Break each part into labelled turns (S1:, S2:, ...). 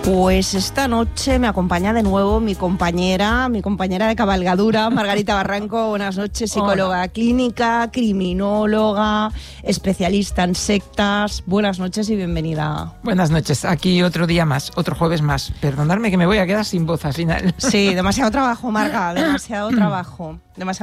S1: Pues esta noche me acompaña de nuevo mi compañera de cabalgadura, Margarita Barranco. Buenas noches, psicóloga clínica, criminóloga, especialista en sectas. Buenas noches y bienvenida.
S2: Buenas noches, aquí otro día más, otro jueves más. Perdonadme que me voy a quedar sin voz al final.
S1: Sí, demasiado trabajo, Marga, demasiado trabajo.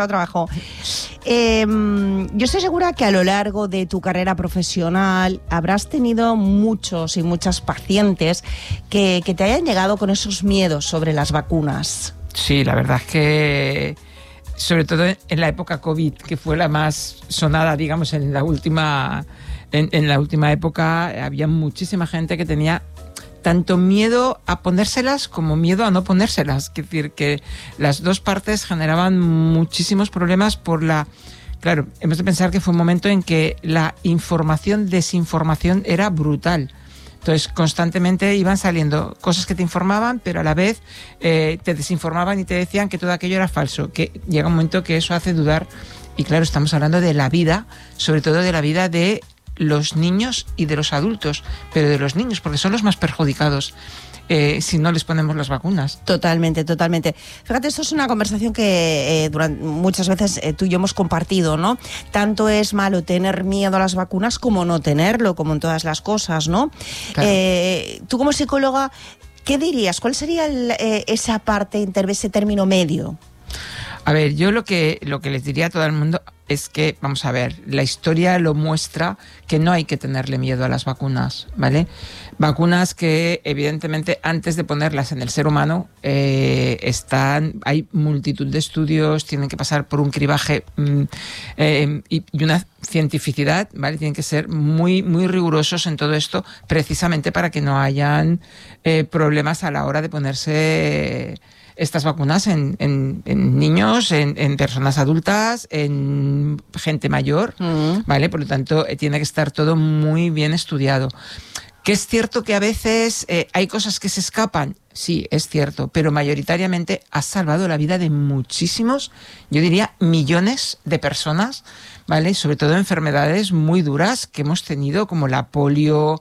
S1: Yo estoy segura que a lo largo de tu carrera profesional habrás tenido muchos y muchas pacientes que te hayan llegado con esos miedos sobre las vacunas.
S2: Sí, la verdad es que sobre todo en la época COVID, que fue la más sonada, digamos, en la última época, había muchísima gente que tenía tanto miedo a ponérselas como miedo a no ponérselas. Es decir, que las dos partes generaban muchísimos problemas Claro, hemos de pensar que fue un momento en que la desinformación era brutal. Entonces, constantemente iban saliendo cosas que te informaban, pero a la vez te desinformaban y te decían que todo aquello era falso. Que llega un momento que eso hace dudar. Y claro, estamos hablando de la vida, sobre todo de la vida de los niños y de los adultos, pero de los niños, porque son los más perjudicados si no les ponemos las vacunas.
S1: Totalmente. Fíjate, esto es una conversación que muchas veces tú y yo hemos compartido, ¿no? Tanto es malo tener miedo a las vacunas como no tenerlo, como en todas las cosas, ¿no?
S2: Claro.
S1: Tú como psicóloga, ¿qué dirías? ¿Cuál sería esa parte, ese término medio?
S2: A ver, yo lo que les diría a todo el mundo es que, vamos a ver, la historia lo muestra que no hay que tenerle miedo a las vacunas, ¿vale? Vacunas que, evidentemente, antes de ponerlas en el ser humano, hay multitud de estudios, tienen que pasar por un cribaje y una cientificidad, ¿vale? Tienen que ser muy, muy rigurosos en todo esto, precisamente para que no hayan problemas a la hora de ponerse estas vacunas en niños, en personas adultas, en gente mayor, ¿vale? Por lo tanto, tiene que estar todo muy bien estudiado. ¿Que es cierto que a veces hay cosas que se escapan? Sí, es cierto, pero mayoritariamente ha salvado la vida de muchísimos, yo diría millones de personas, ¿vale? Sobre todo enfermedades muy duras que hemos tenido, como la polio,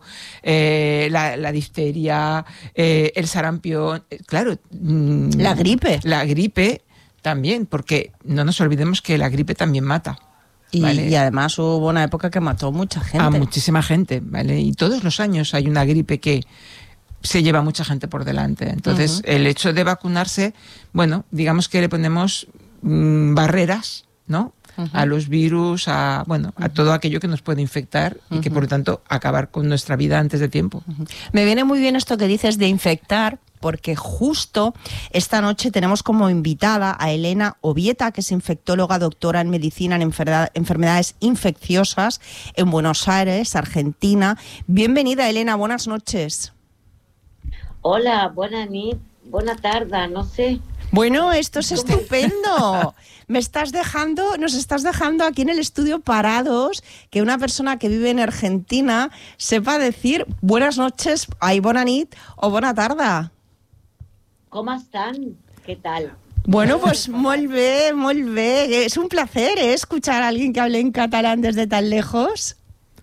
S2: la difteria, el sarampión, claro.
S1: La gripe.
S2: La gripe también, porque no nos olvidemos que la gripe también mata. ¿Vale?
S1: Y además hubo una época que mató mucha gente.
S2: A muchísima gente, ¿vale? Y todos los años hay una gripe que se lleva mucha gente por delante. Entonces, el hecho de vacunarse, bueno, digamos que le ponemos barreras, ¿no? A los virus, a todo aquello que nos puede infectar y que, por lo tanto, acabar con nuestra vida antes de tiempo.
S1: Me viene muy bien esto que dices de infectar, porque justo esta noche tenemos como invitada a Elena Obieta, que es infectóloga, doctora en medicina en enfermedades infecciosas en Buenos Aires, Argentina. Bienvenida, Elena, buenas noches.
S3: Hola, buena tarde, no sé.
S1: Bueno, esto es estupendo. Nos estás dejando aquí en el estudio parados, que una persona que vive en Argentina sepa decir buenas noches, bona nit o bona tarda.
S3: ¿Cómo están? ¿Qué tal?
S1: Bueno, pues molt bé. Es un placer escuchar a alguien que hable en catalán desde tan lejos.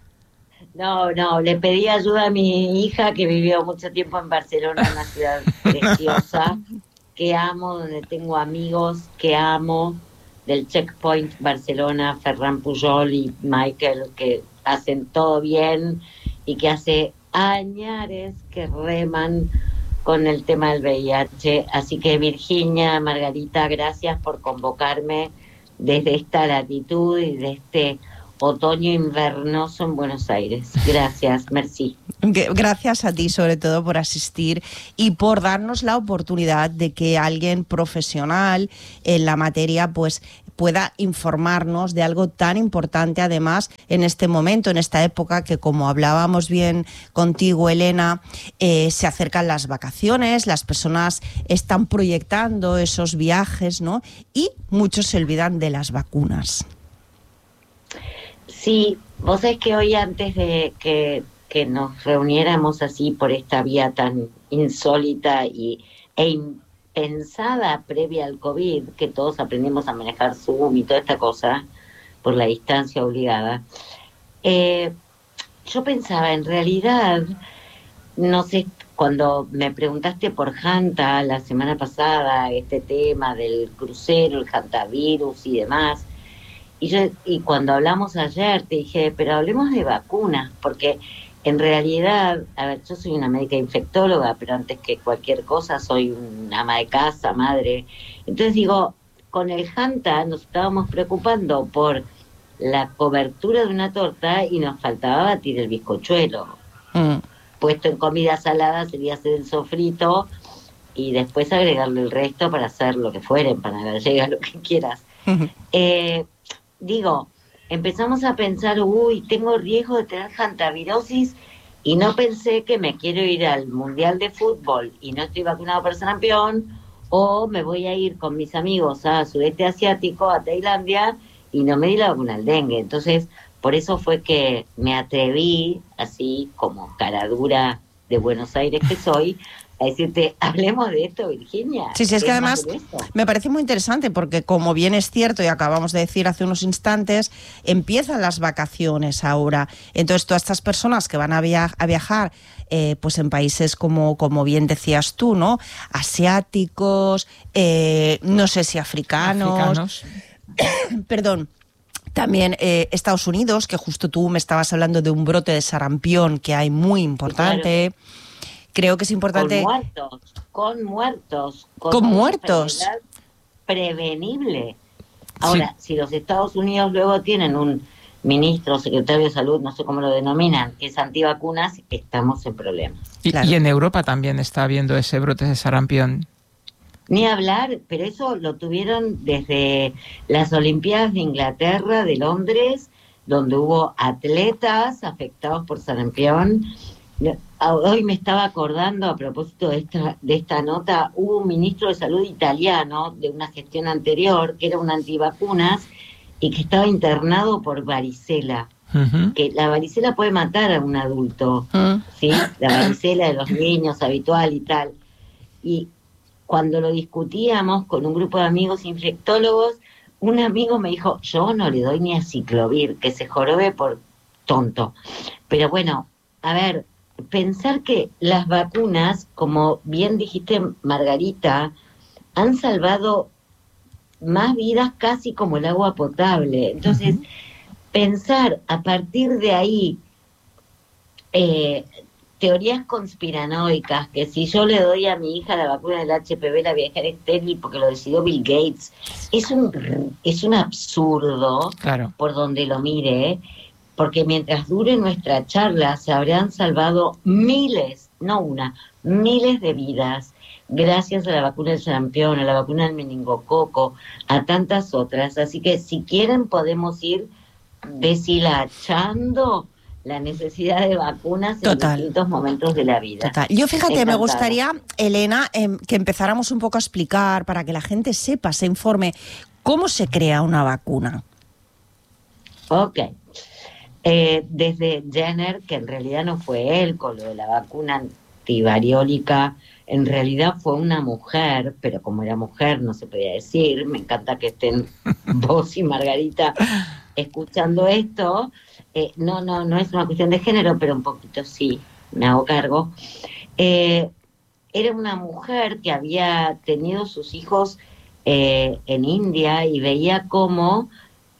S3: No, le pedí ayuda a mi hija que vivió mucho tiempo en Barcelona, una ciudad preciosa, que amo, donde tengo amigos que amo, del Checkpoint Barcelona, Ferran Pujol y Michael, que hacen todo bien y que hace años que reman con el tema del VIH. Así que Virginia, Margarita, gracias por convocarme desde esta latitud y de este otoño invernoso en Buenos Aires. Gracias, merci.
S1: Gracias a ti, sobre todo, por asistir y por darnos la oportunidad de que alguien profesional en la materia pues pueda informarnos de algo tan importante, además, en este momento, en esta época que, como hablábamos bien contigo, Elena, se acercan las vacaciones, las personas están proyectando esos viajes, ¿no? Y muchos se olvidan de las vacunas.
S3: Sí, vos sabés que hoy, antes de que nos reuniéramos así por esta vía tan insólita e impensada previa al COVID, que todos aprendimos a manejar Zoom y toda esta cosa por la distancia obligada, yo pensaba, en realidad, cuando me preguntaste por Hanta la semana pasada, este tema del crucero, el hantavirus y demás, y cuando hablamos ayer te dije, pero hablemos de vacunas, porque en realidad, a ver, yo soy una médica infectóloga, pero antes que cualquier cosa soy una ama de casa, madre. Entonces digo, con el Hanta nos estábamos preocupando por la cobertura de una torta y nos faltaba batir el bizcochuelo. Puesto en comida salada sería hacer el sofrito y después agregarle el resto para hacer lo que fuera, para gallega, lo que quieras. Digo, empezamos a pensar, tengo riesgo de tener hantavirosis y no pensé que me quiero ir al Mundial de Fútbol y no estoy vacunado para sarampión, o me voy a ir con mis amigos a Sudeste Asiático, a Tailandia, y no me di la vacuna al dengue. Entonces, por eso fue que me atreví, así como cara dura de Buenos Aires que soy, a decirte, hablemos de esto, Virginia.
S1: Sí, es que además me parece muy interesante porque, como bien es cierto y acabamos de decir hace unos instantes, empiezan las vacaciones ahora. Entonces, todas estas personas que van a viajar pues en países como bien decías tú, ¿no? Asiáticos, no sé si africanos. Perdón. También Estados Unidos, que justo tú me estabas hablando de un brote de sarampión que hay muy importante. Claro. Creo que es importante...
S3: Con muertos.
S1: Con muertos.
S3: Prevenible. Ahora, si los Estados Unidos luego tienen un ministro, secretario de salud, no sé cómo lo denominan, que es antivacunas, estamos en problemas.
S2: Claro. Y en Europa también está habiendo ese brote de sarampión.
S3: Ni hablar, pero eso lo tuvieron desde las Olimpiadas de Inglaterra, de Londres, donde hubo atletas afectados por sarampión. Hoy me estaba acordando, a propósito de esta nota, hubo un ministro de salud italiano de una gestión anterior, que era un antivacunas, y que estaba internado por varicela. Que la varicela puede matar a un adulto, ¿sí? La varicela de los niños habitual y tal. Y cuando lo discutíamos con un grupo de amigos infectólogos, un amigo me dijo, yo no le doy ni a Ciclovir, que se jorobe por tonto. Pero bueno, a ver, pensar que las vacunas, como bien dijiste, Margarita, han salvado más vidas casi como el agua potable. Entonces, pensar a partir de ahí teorías conspiranoicas, que si yo le doy a mi hija la vacuna del HPV la voy a dejar estéril porque lo decidió Bill Gates, es un absurdo, claro, por donde lo mire, porque mientras dure nuestra charla se habrán salvado miles, no una, miles de vidas, gracias a la vacuna del sarampión, a la vacuna del meningococo, a tantas otras. Así que si quieren podemos ir deshilachando la necesidad de vacunas en distintos momentos de la vida.
S1: Total. Yo fíjate, me gustaría, Elena, que empezáramos un poco a explicar para que la gente sepa, se informe, cómo se crea una vacuna.
S3: Ok. Desde Jenner, que en realidad no fue él con lo de la vacuna antivariólica, en realidad fue una mujer, pero como era mujer no se podía decir. Me encanta que estén vos y Margarita escuchando esto. No es una cuestión de género, pero un poquito sí, me hago cargo. Era una mujer que había tenido sus hijos en India y veía cómo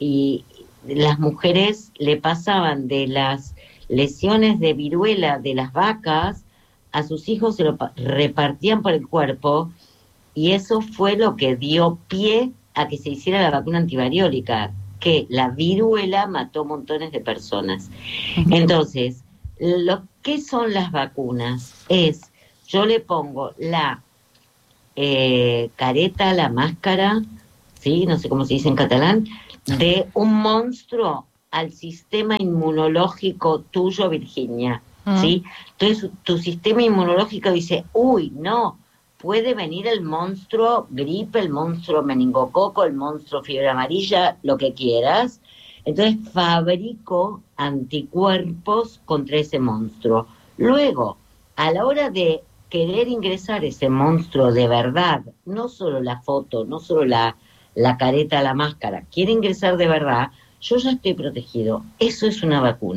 S3: las mujeres le pasaban de las lesiones de viruela de las vacas a sus hijos, se lo repartían por el cuerpo, y eso fue lo que dio pie a que se hiciera la vacuna antivariólica, que la viruela mató montones de personas. Entonces, lo que son las vacunas es, yo le pongo la careta, la máscara, ¿sí? No sé cómo se dice en catalán, de un monstruo al sistema inmunológico tuyo, Virginia, ¿sí? Entonces, tu sistema inmunológico dice, uy, no, puede venir el monstruo gripe, el monstruo meningococo, el monstruo fiebre amarilla, lo que quieras. Entonces fabrico anticuerpos contra ese monstruo. Luego, a la hora de querer ingresar ese monstruo de verdad, no solo la foto, no solo la careta, la máscara, quiere ingresar de verdad, yo ya estoy protegido. Eso es una vacuna.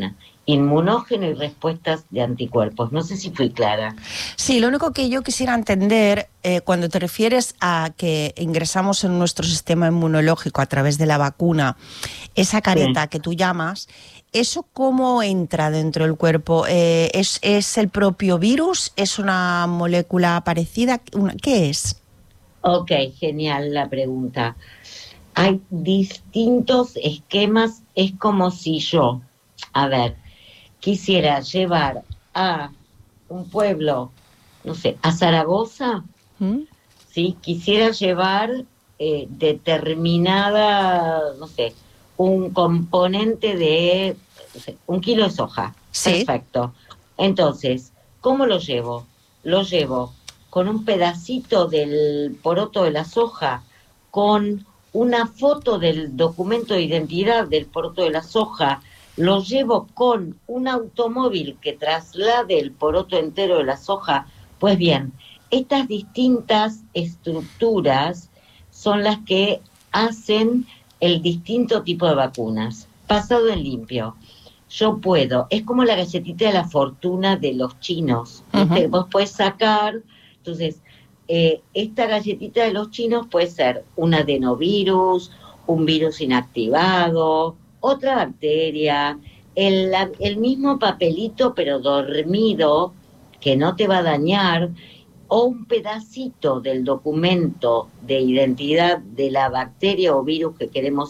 S3: inmunógeno y respuestas de anticuerpos. No sé si fui clara.
S1: Sí, lo único que yo quisiera entender, cuando te refieres a que ingresamos en nuestro sistema inmunológico a través de la vacuna, esa careta que tú llamas, ¿eso cómo entra dentro del cuerpo? ¿Es el propio virus? ¿Es una molécula parecida? ¿Qué es?
S3: Ok, genial la pregunta. Hay distintos esquemas, es como si yo, a ver, quisiera llevar a un pueblo, no sé, a Zaragoza, ¿sí? Quisiera llevar determinada, no sé, un componente de, no sé, 1 kilo de soja.
S1: Sí.
S3: Perfecto. Entonces, ¿cómo lo llevo? Lo llevo con un pedacito del poroto de la soja, con una foto del documento de identidad del poroto de la soja, lo llevo con un automóvil que traslade el poroto entero de la soja. Pues bien, estas distintas estructuras son las que hacen el distinto tipo de vacunas. Pasado en limpio, yo puedo, es como la galletita de la fortuna de los chinos, ¿viste? Vos podés sacar, entonces, esta galletita de los chinos puede ser un adenovirus, un virus inactivado, otra bacteria, el mismo papelito pero dormido, que no te va a dañar, o un pedacito del documento de identidad de la bacteria o virus que queremos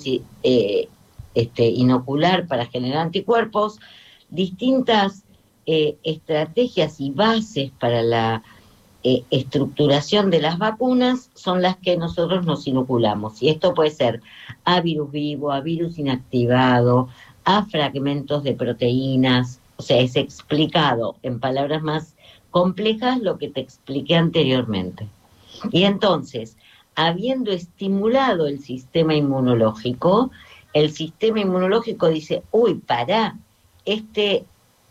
S3: inocular para generar anticuerpos. Distintas estrategias y bases para la estructuración de las vacunas son las que nosotros nos inoculamos. Y esto puede ser a virus vivo, a virus inactivado, a fragmentos de proteínas. O sea, es explicado en palabras más complejas lo que te expliqué anteriormente. Y entonces, habiendo estimulado el sistema inmunológico dice, uy, pará, este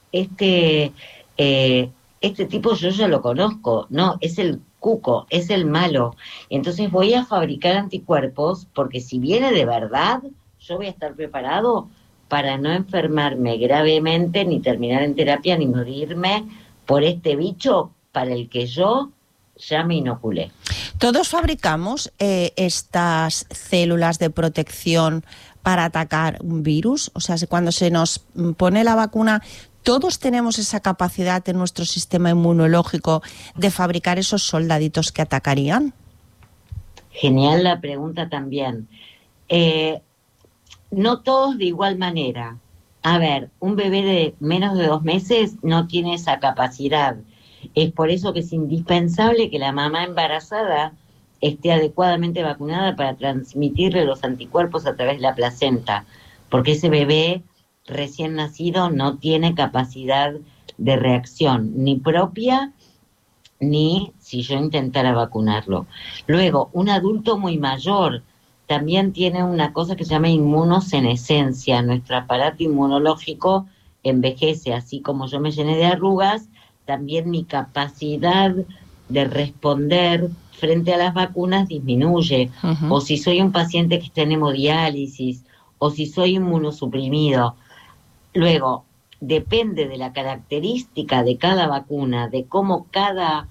S3: tipo yo ya lo conozco, no, es el cuco, es el malo. Entonces voy a fabricar anticuerpos porque si viene de verdad, yo voy a estar preparado para no enfermarme gravemente, ni terminar en terapia, ni morirme por este bicho para el que yo ya me inoculé.
S1: ¿Todos fabricamos estas células de protección para atacar un virus? O sea, cuando se nos pone la vacuna, ¿todos tenemos esa capacidad en nuestro sistema inmunológico de fabricar esos soldaditos que atacarían?
S3: Genial la pregunta también. No todos de igual manera. A ver, un bebé de menos de 2 meses no tiene esa capacidad. Es por eso que es indispensable que la mamá embarazada esté adecuadamente vacunada para transmitirle los anticuerpos a través de la placenta, porque ese bebé recién nacido no tiene capacidad de reacción ni propia ni si yo intentara vacunarlo. Luego, un adulto muy mayor también tiene una cosa que se llama inmunosenescencia. Nuestro aparato inmunológico envejece, así como yo me llené de arrugas, también mi capacidad de responder frente a las vacunas disminuye. O si soy un paciente que está en hemodiálisis, o si soy inmunosuprimido. Luego, depende de la característica de cada vacuna, de cómo cada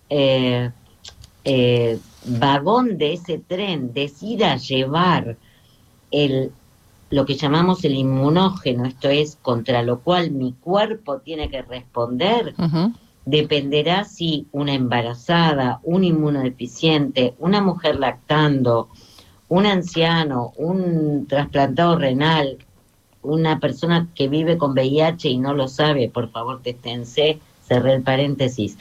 S3: vagón de ese tren decida llevar lo que llamamos el inmunógeno, esto es, contra lo cual mi cuerpo tiene que responder, dependerá si una embarazada, un inmunodeficiente, una mujer lactando, un anciano, un trasplantado renal, una persona que vive con VIH y no lo sabe, por favor, téstense, cerré el paréntesis.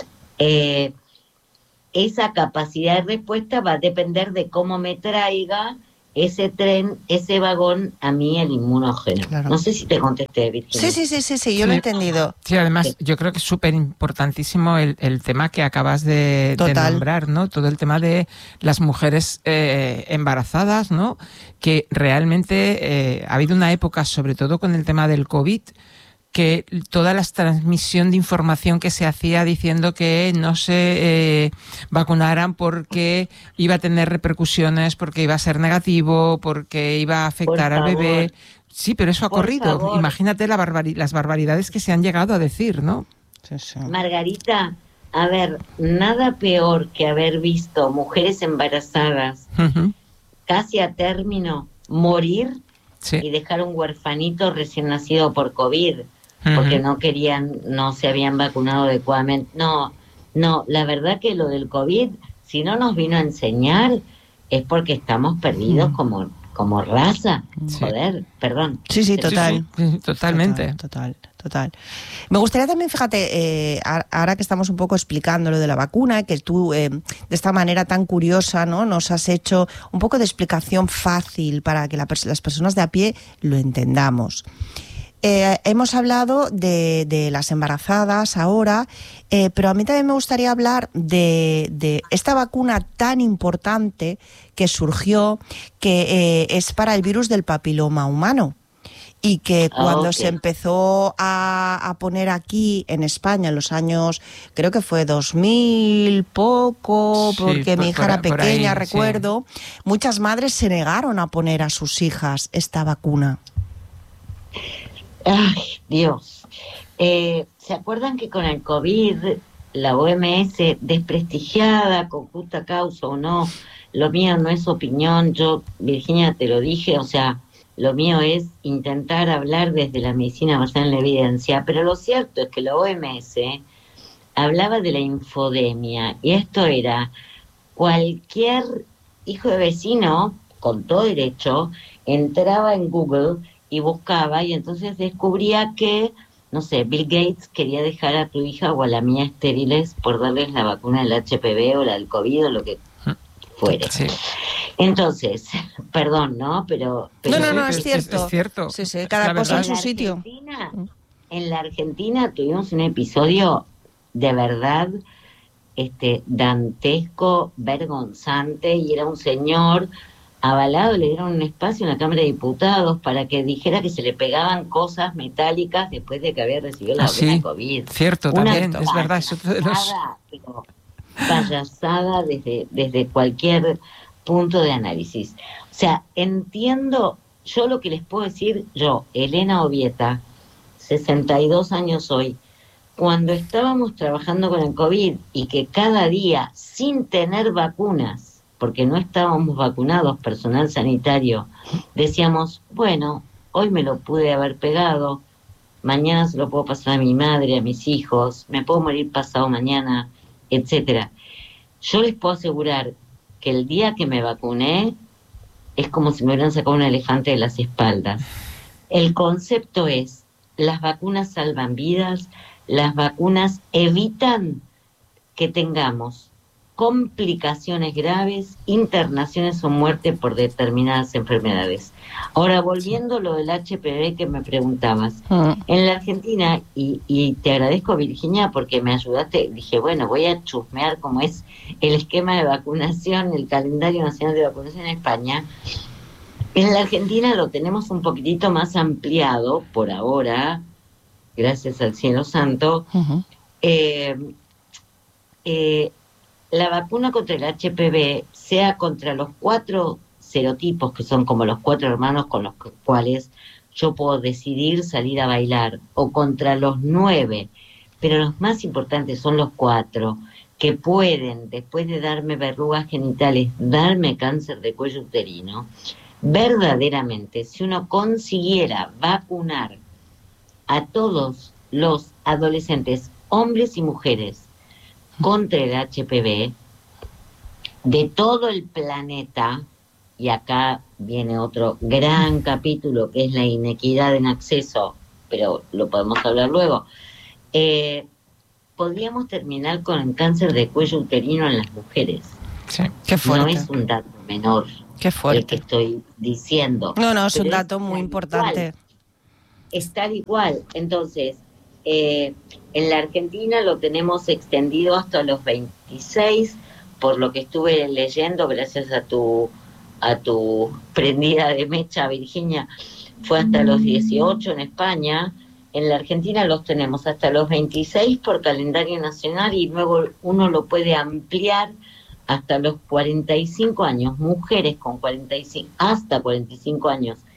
S3: Esa capacidad de respuesta va a depender de cómo me traiga ese tren, ese vagón, a mí el inmunógeno. Claro. No sé si te contesté, Virginia.
S1: Sí, yo lo he entendido.
S2: Sí, además yo creo que es súper importantísimo el tema que acabas de nombrar, ¿no? Todo el tema de las mujeres embarazadas, ¿no? Que realmente ha habido una época, sobre todo con el tema del COVID, que toda la transmisión de información que se hacía diciendo que no se vacunaran porque iba a tener repercusiones, porque iba a ser negativo, porque iba a afectar al bebé. Sí, pero eso ha
S3: Por
S2: corrido.
S3: favor.
S2: Imagínate las barbaridades que se han llegado a decir, ¿no?
S1: Sí, sí.
S3: Margarita, a ver, nada peor que haber visto mujeres embarazadas
S2: Ujú.
S3: casi a término morir
S2: Sí.
S3: y dejar un huerfanito recién nacido por COVID, porque
S2: Ujú.
S3: no se habían vacunado adecuadamente. No, la verdad que lo del COVID, si no nos vino a enseñar, es porque estamos perdidos como raza.
S2: Sí.
S3: Joder, perdón.
S1: Sí, sí, total.
S2: Sí, totalmente.
S1: Total. Me gustaría también, fíjate, ahora que estamos un poco explicando lo de la vacuna, que tú de esta manera tan curiosa, ¿no?, nos has hecho un poco de explicación fácil para que las personas de a pie lo entendamos. Hemos hablado de las embarazadas ahora, pero a mí también me gustaría hablar de esta vacuna tan importante que surgió, que es para el virus del papiloma humano. Y que cuando se empezó a poner aquí en España en los años, creo que fue 2000 poco, porque mi hija era pequeña, recuerdo, muchas madres se negaron a poner a sus hijas esta vacuna.
S3: Ay, Dios. ¿Se acuerdan que con el COVID, la OMS, desprestigiada, con justa causa o no, lo mío no es opinión, yo, Virginia, te lo dije, o sea, lo mío es intentar hablar desde la medicina basada en la evidencia, pero lo cierto es que la OMS hablaba de la infodemia, y esto era cualquier hijo de vecino, con todo derecho, entraba en Google y buscaba, y entonces descubría que, no sé, Bill Gates quería dejar a tu hija o a la mía estériles por darles la vacuna del HPV o la del COVID o lo que fuere.
S2: Sí.
S3: Entonces, perdón, ¿no? Pero
S1: No, es cierto.
S2: Es cierto.
S1: Sí, cada cosa en su sitio.
S3: En la Argentina tuvimos un episodio de verdad dantesco, vergonzante, y era un señor avalado, le dieron un espacio en la Cámara de Diputados para que dijera que se le pegaban cosas metálicas después de que había recibido la vacuna de COVID.
S2: Cierto, también, es verdad. Eso
S3: pero payasada desde cualquier punto de análisis. O sea, entiendo, yo lo que les puedo decir, yo, Elena Obieta, 62 años hoy, cuando estábamos trabajando con el COVID y que cada día, sin tener vacunas, porque no estábamos vacunados, personal sanitario, decíamos, bueno, hoy me lo pude haber pegado, mañana se lo puedo pasar a mi madre, a mis hijos, me puedo morir pasado mañana, etcétera. Yo les puedo asegurar que el día que me vacuné es como si me hubieran sacado un elefante de las espaldas. El concepto es, las vacunas salvan vidas, las vacunas evitan que tengamos complicaciones graves, internaciones o muerte por determinadas enfermedades. Ahora, volviendo a lo del HPV que me preguntabas, en la Argentina, y te agradezco, Virginia, porque me ayudaste, dije, bueno, voy a chusmear cómo es el esquema de vacunación, el calendario nacional de vacunación en España. En la Argentina lo tenemos un poquitito más ampliado, por ahora, gracias al cielo santo. La vacuna contra el HPV, sea contra los 4 serotipos, que son como los 4 hermanos con los cuales yo puedo decidir salir a bailar, o contra los 9, pero los más importantes son los 4, que pueden, después de darme verrugas genitales, darme cáncer de cuello uterino. Verdaderamente, si uno consiguiera vacunar a todos los adolescentes, hombres y mujeres, contra el HPV de todo el planeta, y acá viene otro gran capítulo que es la inequidad en acceso, pero lo podemos hablar luego, podríamos terminar con el cáncer de cuello uterino en las mujeres.
S2: Sí, qué fuerte.
S3: No es un dato menor.
S1: Qué fuerte.
S3: El que estoy diciendo.
S1: No, es un dato muy importante.
S3: Es tal igual. Entonces, en la Argentina lo tenemos extendido hasta los 26, por lo que estuve leyendo, gracias a tu prendida de mecha, Virginia, fue hasta los 18 en España. En la Argentina los tenemos hasta los 26 por calendario nacional, y luego uno lo puede ampliar hasta los 45 años. Mujeres con 45, hasta 45 años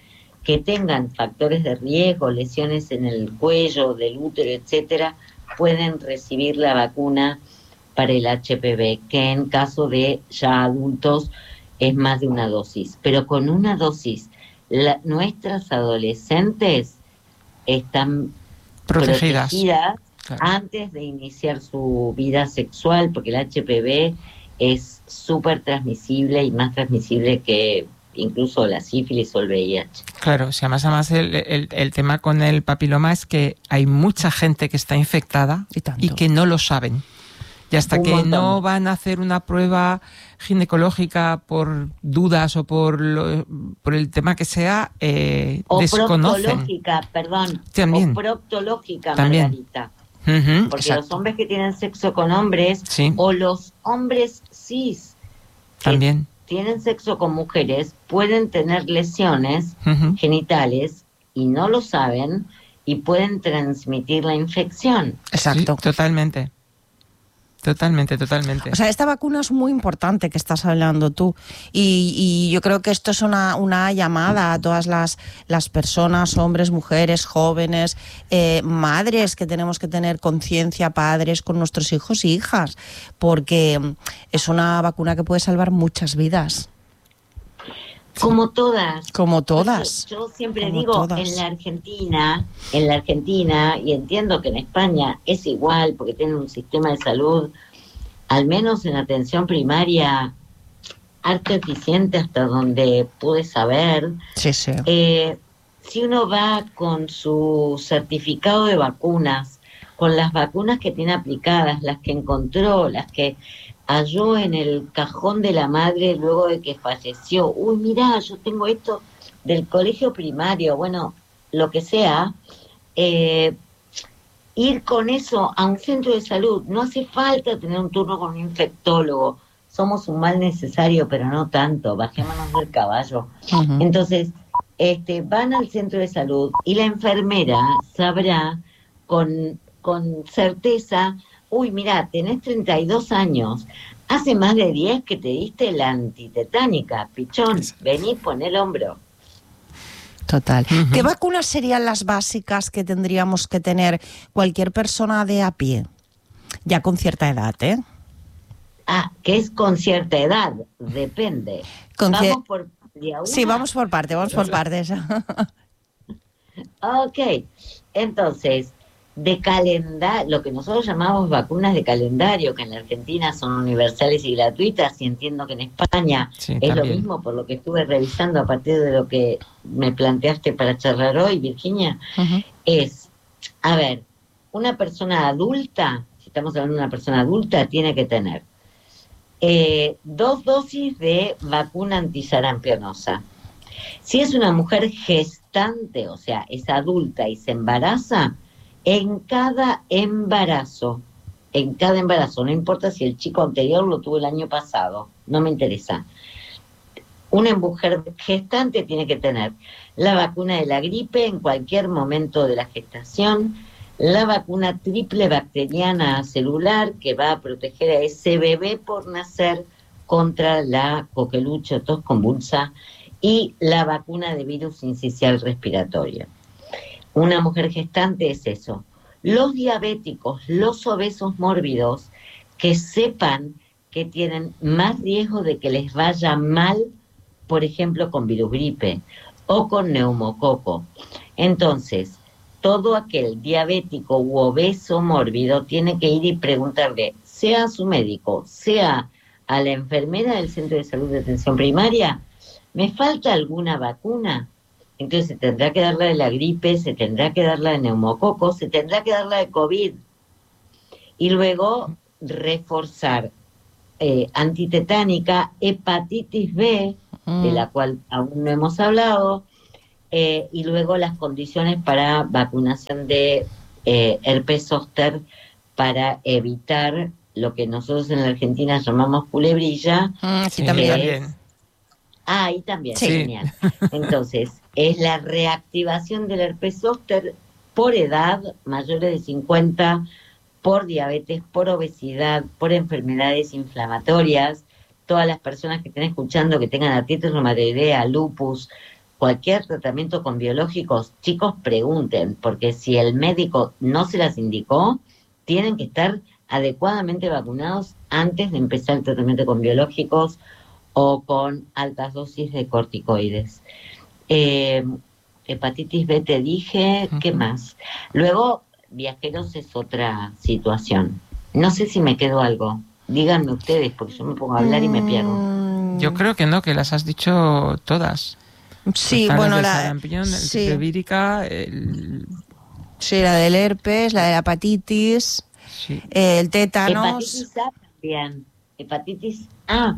S3: que tengan factores de riesgo, lesiones en el cuello, del útero, etcétera, pueden recibir la vacuna para el HPV, que en caso de ya adultos es más de una dosis. Pero con una dosis, nuestras adolescentes están protegidas claro, antes de iniciar su vida sexual, porque el HPV es súper transmisible y más transmisible que incluso la sífilis o el VIH.
S2: Claro, si además el tema con el papiloma es que hay mucha gente que está infectada y que no lo saben. Y hasta que no van a hacer una prueba ginecológica por dudas o por el tema que sea,
S3: o
S2: desconocen.
S3: Proctológica, perdón.
S2: También.
S3: O proctológica,
S2: también.
S3: Margarita. Porque
S2: exacto,
S3: los hombres que tienen sexo con hombres,
S2: sí,
S3: o los hombres cis que
S2: también
S3: tienen sexo con mujeres, pueden tener lesiones genitales y no lo saben y pueden transmitir la infección.
S1: Exacto.
S2: Sí, totalmente. Totalmente.
S1: O sea, esta vacuna es muy importante que estás hablando tú y yo creo que esto es una llamada a todas las personas, hombres, mujeres, jóvenes, madres, que tenemos que tener conciencia, padres, con nuestros hijos y hijas, porque es una vacuna que puede salvar muchas vidas.
S3: Como todas.
S1: Como todas.
S3: Yo siempre
S1: Como
S3: digo,
S1: todas.
S3: en la Argentina, y entiendo que en España es igual, porque tienen un sistema de salud, al menos en atención primaria, harto eficiente hasta donde pude saber.
S1: Sí, sí.
S3: Si uno va con su certificado de vacunas, con las vacunas que tiene aplicadas, las que encontró, las que halló en el cajón de la madre luego de que falleció. Uy, mirá, yo tengo esto del colegio primario, bueno, lo que sea. Ir con eso a un centro de salud. No hace falta tener un turno con un infectólogo. Somos un mal necesario, pero no tanto. Bajémonos del caballo.
S1: Uh-huh.
S3: Entonces, van al centro de salud y la enfermera sabrá con certeza: uy, mira, tenés 32 años, hace más de 10 que te diste la antitetánica, pichón, vení, pon el hombro.
S1: Total. Uh-huh. ¿Qué vacunas serían las básicas que tendríamos que tener cualquier persona de a pie? Ya con cierta edad,
S3: ¿Qué es con cierta edad? Depende. Vamos por día una.
S1: Sí, vamos por partes.
S3: Ok, entonces, de calendario, lo que nosotros llamamos vacunas de calendario, que en la Argentina son universales y gratuitas, y entiendo que en España es también lo mismo, por lo que estuve revisando a partir de lo que me planteaste para charlar hoy, Virginia. Uh-huh. Es, a ver, una persona adulta, si estamos hablando de una persona adulta, tiene que tener 2 dosis de vacuna antisarampionosa. Si es una mujer gestante, o sea, es adulta y se embaraza, en cada embarazo, no importa si el chico anterior lo tuvo el año pasado, no me interesa. Una mujer gestante tiene que tener la vacuna de la gripe en cualquier momento de la gestación, la vacuna triple bacteriana celular que va a proteger a ese bebé por nacer contra la coqueluche o tos convulsa, y la vacuna de virus sincicial respiratorio. Una mujer gestante es eso. Los diabéticos, los obesos mórbidos, que sepan que tienen más riesgo de que les vaya mal, por ejemplo, con virus gripe o con neumococo. Entonces, todo aquel diabético u obeso mórbido tiene que ir y preguntarle, sea a su médico, sea a la enfermera del centro de salud de atención primaria, ¿me falta alguna vacuna? Entonces se tendrá que dar la de la gripe, se tendrá que dar la de neumococo, se tendrá que dar la de COVID. Y luego reforzar antitetánica, hepatitis B, de la cual aún no hemos hablado, y luego las condiciones para vacunación de herpes zóster para evitar lo que nosotros en la Argentina llamamos culebrilla.
S1: Sí, también.
S3: Ahí también,
S1: sí.
S3: Genial. Entonces, es la reactivación del herpes zóster por edad, mayores de 50, por diabetes, por obesidad, por enfermedades inflamatorias. Todas las personas que estén escuchando que tengan artritis reumatoidea, lupus, cualquier tratamiento con biológicos, chicos, pregunten, porque si el médico no se las indicó, tienen que estar adecuadamente vacunados antes de empezar el tratamiento con biológicos o con altas dosis de corticoides. Hepatitis B te dije, ¿qué más? Luego, viajeros es otra situación. No sé si me quedó algo. Díganme ustedes, porque yo me pongo a hablar y me pierdo.
S2: Yo creo que no, que las has dicho todas.
S1: Sí,
S2: Están
S1: bueno,
S2: las del sarampión,
S1: sí.
S2: la vírica,
S1: Sí, la del herpes, la de la hepatitis,
S2: sí.
S1: El tétanos.
S3: Hepatitis A también. Hepatitis A.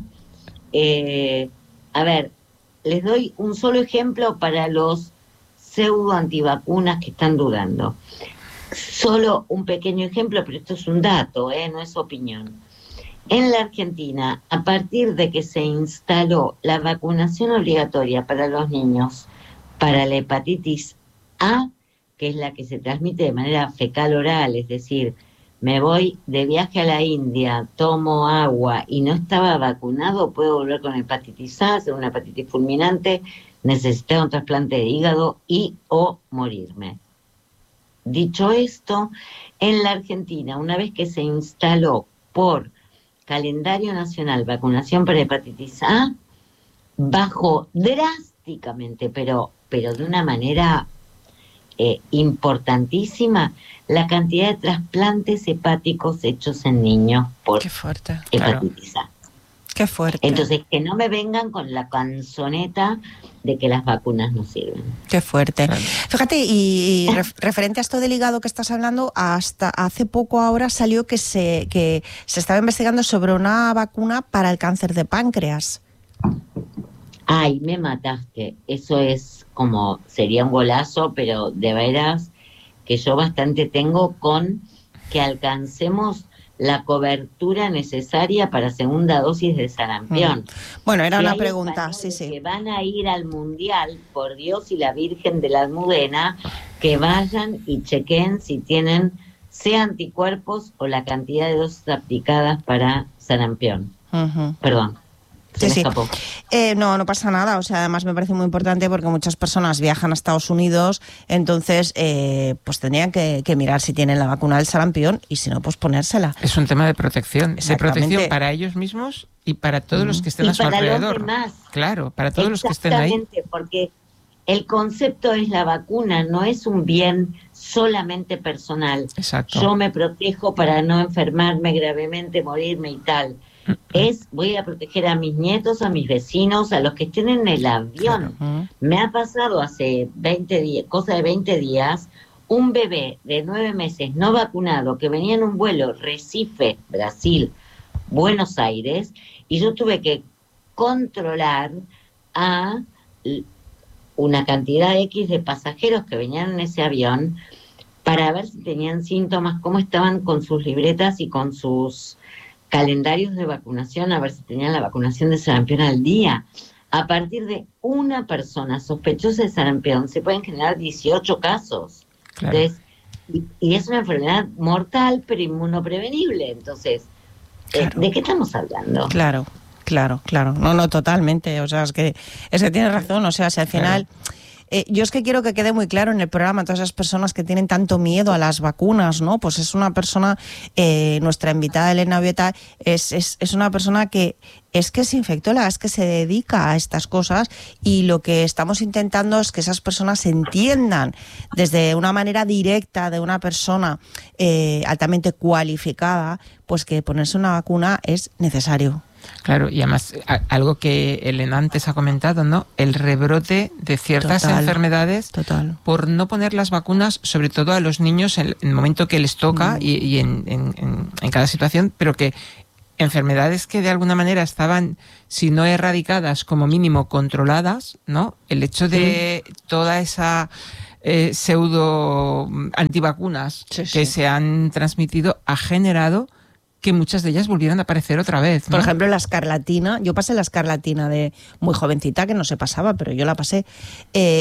S3: A ver, les doy un solo ejemplo para los pseudo antivacunas que están dudando. Solo un pequeño ejemplo, pero esto es un dato, no es opinión. En la Argentina, a partir de que se instaló la vacunación obligatoria para los niños para la hepatitis A, que es la que se transmite de manera fecal-oral, es decir, me voy de viaje a la India, tomo agua y no estaba vacunado, puedo volver con hepatitis A, hacer una hepatitis fulminante, necesitar un trasplante de hígado y o morirme. Dicho esto, en la Argentina, una vez que se instaló por calendario nacional vacunación para hepatitis A, bajó drásticamente, pero de una manera importantísima, la cantidad de trasplantes hepáticos hechos en niños por
S1: Qué fuerte.
S3: hepatitis A.
S1: Qué fuerte.
S3: Entonces, que no me vengan con la canzoneta de que las vacunas no sirven.
S1: Qué fuerte.
S2: Claro.
S1: Fíjate, y referente a esto del hígado que estás hablando, hasta hace poco ahora salió que se estaba investigando sobre una vacuna para el cáncer de páncreas.
S3: Ay, me mataste. Eso es como, sería un golazo, pero de veras que yo bastante tengo con que alcancemos la cobertura necesaria para segunda dosis de sarampión.
S1: Bueno, era
S3: Si
S1: una
S3: hay
S1: pregunta, sí,
S3: españoles
S1: sí.
S3: que van a ir al Mundial, por Dios y la Virgen de la Almudena, que vayan y chequen si tienen sea anticuerpos o la cantidad de dosis aplicadas para sarampión. Perdón. Se me escapó.
S1: No pasa nada, o sea, además me parece muy importante porque muchas personas viajan a Estados Unidos, entonces pues tendrían que mirar si tienen la vacuna del sarampión y si no, pues ponérsela.
S2: Es un tema de protección para ellos mismos y para todos los que estén a su alrededor.
S3: Los demás.
S2: Claro, para todos los que estén ahí.
S3: Exactamente, porque el concepto es la vacuna, no es un bien solamente personal.
S2: Exacto.
S3: Yo me protejo para no enfermarme gravemente, morirme y tal. Voy a proteger a mis nietos, a mis vecinos, a los que estén en el avión.
S1: Claro.
S3: Me ha pasado hace 20 días, cosa de 20 días, un bebé de 9 meses no vacunado que venía en un vuelo Recife, Brasil, Buenos Aires, y yo tuve que controlar a una cantidad X de pasajeros que venían en ese avión para ver si tenían síntomas, cómo estaban con sus libretas y con sus calendarios de vacunación, a ver si tenían la vacunación de sarampión al día. A partir de una persona sospechosa de sarampión se pueden generar 18 casos.
S2: Claro.
S3: Entonces, y es una enfermedad mortal pero inmunoprevenible. Entonces,
S1: Claro.
S3: ¿de qué estamos hablando?
S1: Claro. No, totalmente. O sea, es que tienes razón. O sea, si al final... yo es que quiero que quede muy claro en el programa a todas esas personas que tienen tanto miedo a las vacunas, ¿no? Pues es una persona, nuestra invitada Elena Vieta, es una persona que es infectóloga, es que se dedica a estas cosas y lo que estamos intentando es que esas personas entiendan desde una manera directa de una persona altamente cualificada, pues que ponerse una vacuna es necesario.
S2: Claro, y además algo que Elena antes ha comentado, ¿no? El rebrote de ciertas enfermedades por no poner las vacunas, sobre todo a los niños en el momento que les toca y en cada situación, pero que enfermedades que de alguna manera estaban, si no erradicadas, como mínimo controladas, ¿no? El hecho de toda esa pseudo antivacunas que se han transmitido ha generado que muchas de ellas volvieran a aparecer otra vez, ¿no?
S1: Por ejemplo, la escarlatina. Yo pasé la escarlatina de muy jovencita, que no se pasaba, pero yo la pasé.
S3: Pero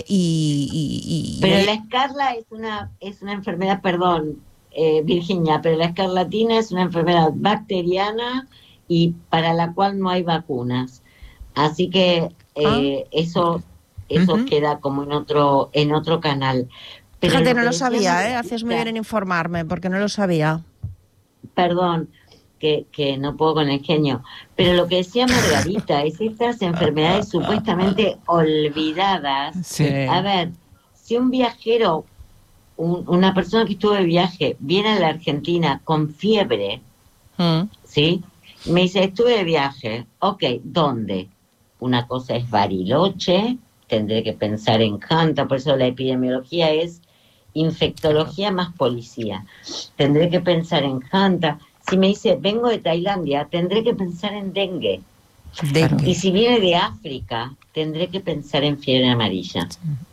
S3: la escarla es una enfermedad, perdón, Virginia, pero la escarlatina es una enfermedad bacteriana y para la cual no hay vacunas. Así que eso Eso queda como en otro canal. Pero
S1: Fíjate, no
S3: que
S1: lo
S3: decía
S1: sabía,
S3: Margarita,
S1: haces muy bien en informarme, porque no lo sabía.
S3: perdón, que no puedo con el genio, pero lo que decía Margarita es estas enfermedades supuestamente olvidadas.
S2: Sí.
S3: A ver, si un viajero, una persona que estuvo de viaje, viene a la Argentina con fiebre, ¿sí? Me dice, estuve de viaje. Ok, ¿dónde? Una cosa es Bariloche, tendré que pensar en Canta, por eso la epidemiología es infectología más policía. Tendré que pensar en Canta. Si me dice, vengo de Tailandia, tendré que pensar en dengue.
S1: Dengue.
S3: Y si viene de África, tendré que pensar en fiebre amarilla.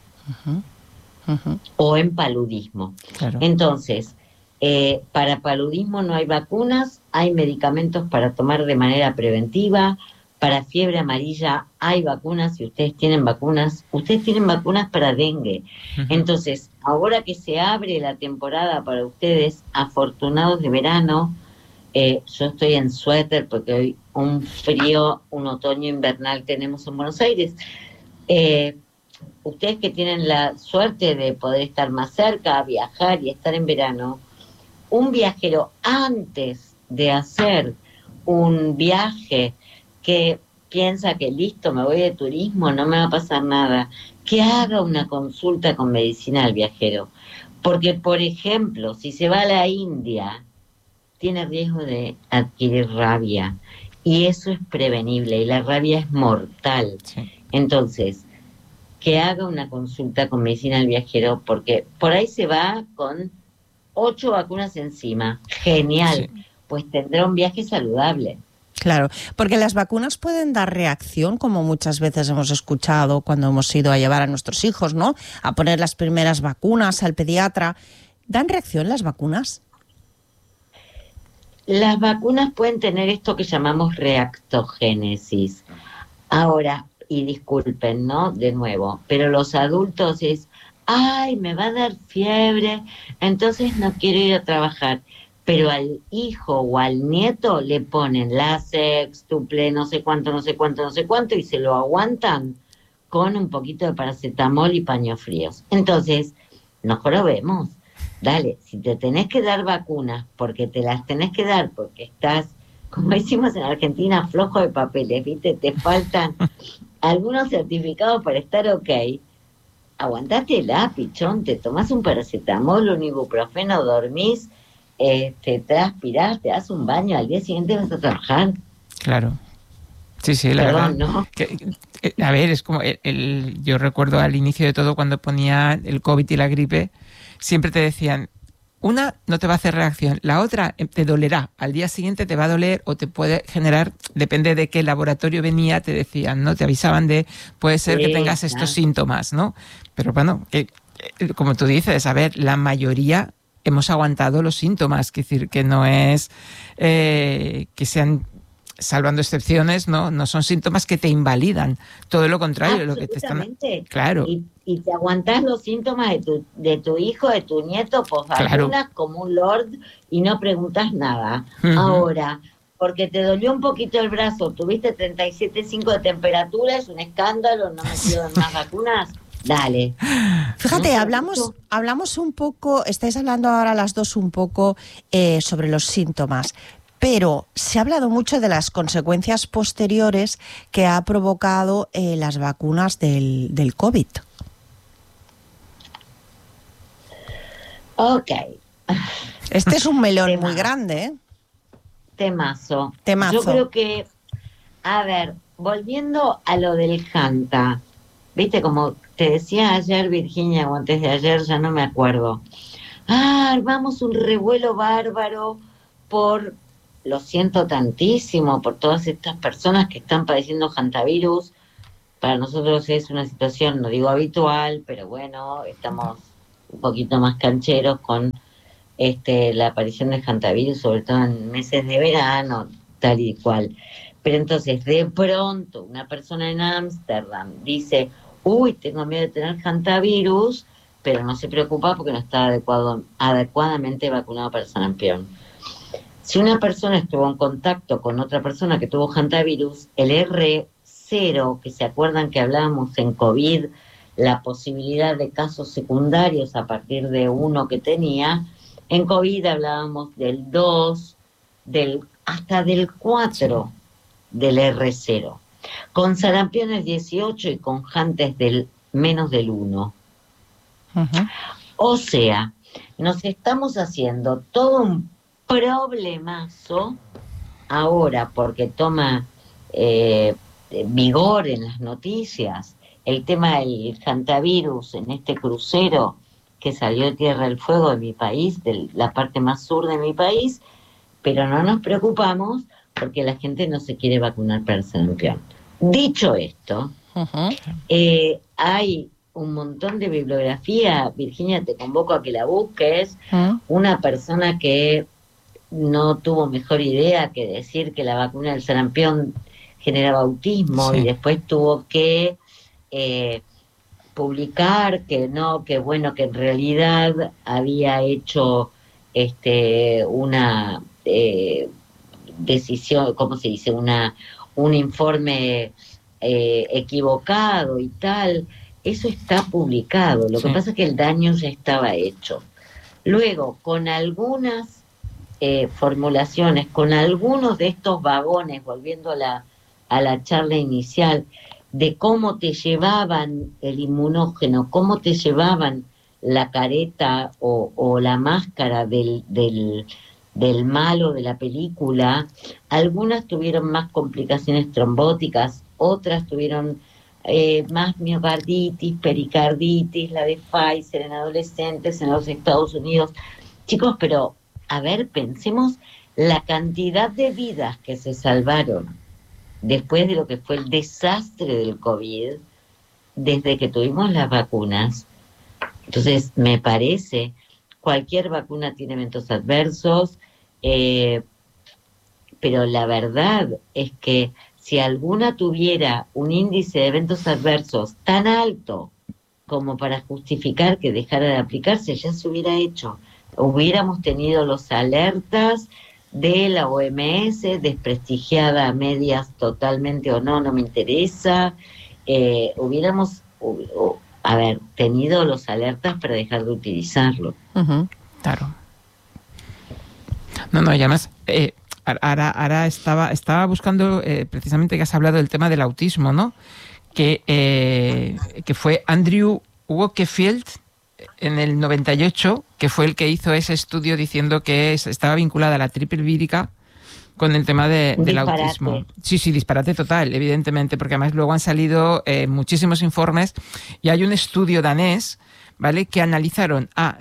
S3: O en paludismo.
S2: Claro.
S3: Entonces, para paludismo no hay vacunas, hay medicamentos para tomar de manera preventiva. Para fiebre amarilla hay vacunas, y ustedes tienen vacunas para dengue. Entonces, ahora que se abre la temporada para ustedes, afortunados de verano, yo estoy en suéter porque hoy un frío, un otoño invernal tenemos en Buenos Aires. Ustedes que tienen la suerte de poder estar más cerca, viajar y estar en verano, un viajero antes de hacer un viaje que piensa que listo, me voy de turismo, no me va a pasar nada, que haga una consulta con medicina al viajero. Porque, por ejemplo, si se va a la India, tiene riesgo de adquirir rabia, y eso es prevenible, y la rabia es mortal.
S2: Sí.
S3: Entonces, que haga una consulta con medicina al viajero, porque por ahí se va con 8 vacunas encima. Genial,
S2: Sí.
S3: pues tendrá un viaje saludable.
S1: Claro, porque las vacunas pueden dar reacción, como muchas veces hemos escuchado cuando hemos ido a llevar a nuestros hijos, ¿no? A poner las primeras vacunas al pediatra. ¿Dan reacción las vacunas?
S3: Las vacunas pueden tener esto que llamamos reactogénesis. Ahora, y disculpen, ¿no? De nuevo, pero los adultos es, ay, me va a dar fiebre, entonces no quiero ir a trabajar. Pero al hijo o al nieto le ponen la sextuple, no sé cuánto, no sé cuánto, no sé cuánto, y se lo aguantan con un poquito de paracetamol y paños fríos. Entonces, no jorobemos. Dale, si te tenés que dar vacunas, porque te las tenés que dar, porque estás, como decimos en Argentina, flojo de papeles, ¿viste? Te faltan algunos certificados para estar ok. Aguantátela, pichón, te tomás un paracetamol, un ibuprofeno, dormís, te transpirás, te das un baño, al día siguiente vas a trabajar.
S2: Claro. Sí, sí, la
S3: Perdón,
S2: verdad.
S3: ¿no?
S2: A ver, es como yo recuerdo al inicio de todo, cuando ponía el COVID y la gripe, siempre te decían, una no te va a hacer reacción, la otra te dolerá, al día siguiente te va a doler o te puede generar, depende de qué laboratorio venía, te decían, ¿no? Te avisaban de, puede ser que tengas estos síntomas, ¿no? Pero bueno, como tú dices, a ver, la mayoría hemos aguantado los síntomas, es decir, que no es que sean, salvando excepciones, no son síntomas que te invalidan, todo lo contrario, lo que te están, claro.
S3: Y te aguantás los síntomas de tu hijo, de tu nieto, pues vacunas, claro, como un lord, y no preguntas nada. Ahora, porque te dolió un poquito el brazo, tuviste 37,5 de temperatura, es un escándalo, no me quiero dar más vacunas. Dale.
S1: Fíjate, hablamos un poco, estáis hablando ahora las dos un poco sobre los síntomas, pero se ha hablado mucho de las consecuencias posteriores que ha provocado las vacunas del COVID.
S3: Ok.
S1: Este es un melón muy grande, ¿eh?
S3: Temazo.
S1: Temazo.
S3: Yo creo que, a ver, volviendo a lo del Hanta, viste, como te decía ayer Virginia, o antes de ayer, ya no me acuerdo. Armamos un revuelo bárbaro por, lo siento tantísimo, por todas estas personas que están padeciendo hantavirus. Para nosotros es una situación, no digo habitual, pero bueno, estamos un poquito más cancheros con la aparición del hantavirus, sobre todo en meses de verano, tal y cual. Pero entonces, de pronto, una persona en Ámsterdam dice, uy, tengo miedo de tener hantavirus, pero no se preocupa porque no está adecuadamente vacunado para sarampión. Si una persona estuvo en contacto con otra persona que tuvo hantavirus, el RC R0, que se acuerdan que hablábamos en COVID, la posibilidad de casos secundarios a partir de uno que tenía, en COVID hablábamos del 2, hasta del 4 del R0, con sarampiones 18 y con jantes del menos del 1. O sea, nos estamos haciendo todo un problemazo ahora porque toma vigor en las noticias el tema del hantavirus en este crucero que salió de Tierra del Fuego de mi país, de la parte más sur de mi país, pero no nos preocupamos porque la gente no se quiere vacunar para el sarampión. Dicho esto, hay un montón de bibliografía. Virginia, te convoco a que la busques. Una persona que no tuvo mejor idea que decir que la vacuna del sarampión generaba autismo, y después tuvo que publicar que no, que bueno, que en realidad había hecho una decisión, ¿cómo se dice? Un informe equivocado y tal. Eso está publicado. Lo que pasa es que el daño ya estaba hecho. Luego, con algunas formulaciones, con algunos de estos vagones, volviendo a la charla inicial, de cómo te llevaban el inmunógeno, cómo te llevaban la careta o la máscara del malo de la película, algunas tuvieron más complicaciones trombóticas, otras tuvieron más miocarditis, pericarditis, la de Pfizer en adolescentes en los Estados Unidos. Chicos, pero a ver, pensemos la cantidad de vidas que se salvaron después de lo que fue el desastre del COVID, desde que tuvimos las vacunas. Entonces, me parece, cualquier vacuna tiene eventos adversos, pero la verdad es que si alguna tuviera un índice de eventos adversos tan alto como para justificar que dejara de aplicarse, ya se hubiera hecho. Hubiéramos tenido los alertas de la OMS, desprestigiada a medias totalmente o no me interesa. Hubiéramos, tenido los alertas para dejar de utilizarlo.
S2: Claro. No, y además, ahora estaba buscando, precisamente que has hablado del tema del autismo, ¿no? Que fue Andrew Wakefield en el 98, que fue el que hizo ese estudio diciendo que estaba vinculada a la triple vírica con el tema del autismo. Sí, disparate total, evidentemente, porque además luego han salido muchísimos informes y hay un estudio danés, ¿vale?, que analizaron a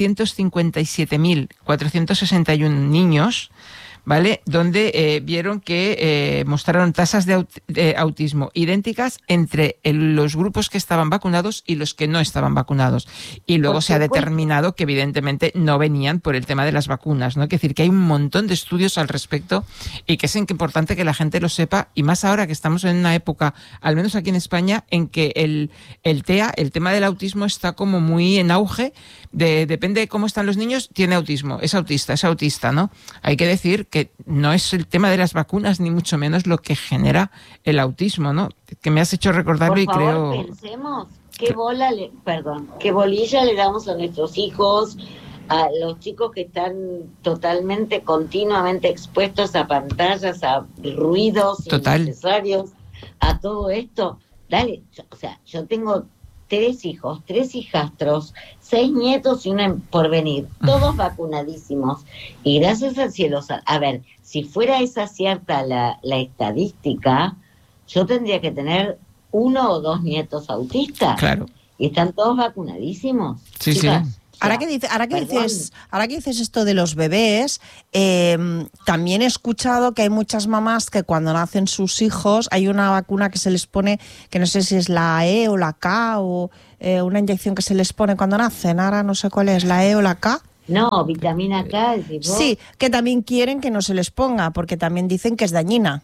S2: 657.461 niños, ¿vale?, donde vieron que mostraron tasas de autismo idénticas entre los grupos que estaban vacunados y los que no estaban vacunados. Y luego se ha determinado que evidentemente no venían por el tema de las vacunas, ¿no? Es decir, que hay un montón de estudios al respecto y que es importante que la gente lo sepa, y más ahora que estamos en una época, al menos aquí en España, en que el TEA, el tema del autismo, está como muy en auge. Depende de cómo están los niños, tiene autismo, es autista, ¿no? Hay que decir que no es el tema de las vacunas, ni mucho menos lo que genera el autismo, ¿no? Que me has hecho recordarlo. Por favor,
S3: pensemos qué bolilla le damos a nuestros hijos, a los chicos que están totalmente, continuamente expuestos a pantallas, a ruidos innecesarios, a todo esto. Dale, yo tengo 3 hijos, 3 hijastros, 6 nietos y una por venir, todos vacunadísimos. Y gracias al cielo, a ver, si fuera esa cierta la estadística, yo tendría que tener 1 o 2 nietos autistas.
S2: Claro.
S3: Y están todos vacunadísimos.
S2: Sí, chicas.
S1: Sí. Ahora que dices esto de los bebés, también he escuchado que hay muchas mamás que cuando nacen sus hijos hay una vacuna que se les pone, que no sé si es la E o la K, o una inyección que se les pone cuando nacen. Ahora no sé cuál es, la E o la K.
S3: No, vitamina K.
S1: Sí, que también quieren que no se les ponga, porque también dicen que es dañina.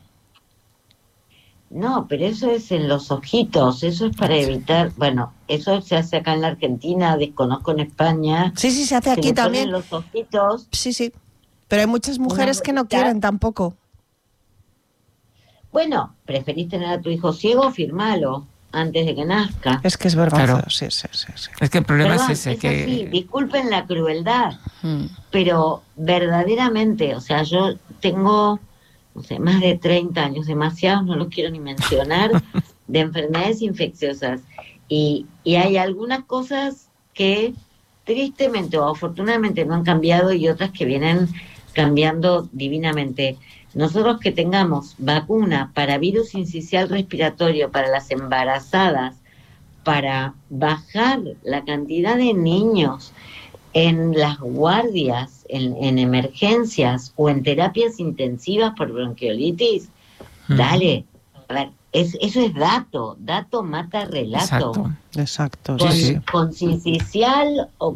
S3: No, pero eso es en los ojitos, eso es para evitar, bueno, eso se hace acá en la Argentina, desconozco en España.
S1: Sí, se hace aquí también.
S3: En los ojitos.
S1: Sí, pero hay muchas mujeres que no quieren tampoco.
S3: Bueno, ¿preferís tener a tu hijo ciego? Firmalo antes de que nazca.
S1: Es que es vergonzoso,
S2: Claro.
S1: sí.
S2: Es que el problema
S3: Perdón,
S2: es ese,
S3: es
S2: que...
S3: así, disculpen la crueldad,
S1: Mm.
S3: pero verdaderamente, o sea, yo tengo, no sé, más de 30 años, demasiados, no los quiero ni mencionar, de enfermedades infecciosas. Y hay algunas cosas que tristemente o afortunadamente no han cambiado y otras que vienen cambiando divinamente. Nosotros que tengamos vacuna para virus incisional respiratorio para las embarazadas, para bajar la cantidad de niños en las guardias, en emergencias o en terapias intensivas por bronquiolitis, dale. A ver, eso es dato mata relato.
S2: Exacto.
S1: Exacto.
S3: Con,
S2: Sí, sí.
S3: con sincicial o